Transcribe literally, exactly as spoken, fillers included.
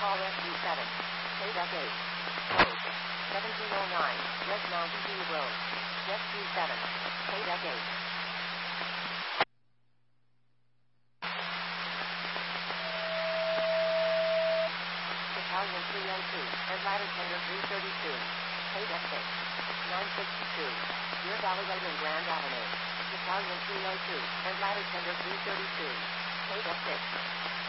Call S U seven. K F eight. Code seventeen oh nine. West Mountain View Road. S U seven. K F eight. Battalion three oh two. And ladder tender three thirty-two. K F six. nine sixty-two. Deer Valley Road and Grand Avenue. Battalion three oh two. And ladder tender three thirty-two. K F six.